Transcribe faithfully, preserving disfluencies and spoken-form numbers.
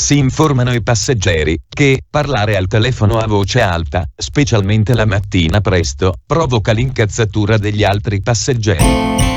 si informano i passeggeri che parlare al telefono a voce alta, specialmente la mattina presto, provoca l'incazzatura degli altri passeggeri.